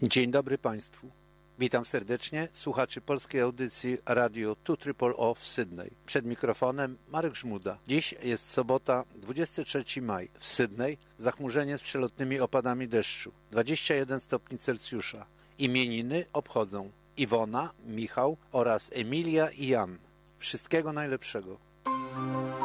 Dzień dobry Państwu. Witam serdecznie słuchaczy polskiej audycji Radio 2 w Sydney. Przed mikrofonem Marek Żmuda. Dziś jest sobota, 23 maj. W Sydney zachmurzenie z przelotnymi opadami deszczu. 21 stopni Celsjusza. Imieniny obchodzą Iwona, Michał oraz Emilia i Jan. Wszystkiego najlepszego.